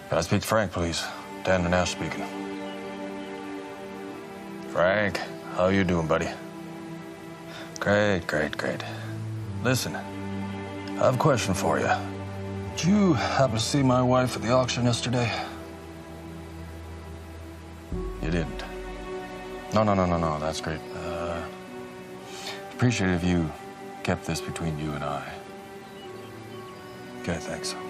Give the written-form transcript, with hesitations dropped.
Can I speak to Frank, please? Dan Nash speaking. Frank, how you doing, buddy? Great. Listen, I have a question for you. Did you happen to see my wife at the auction yesterday? You didn't? No, that's great. Appreciate it if you kept this between you and I. Okay, thanks.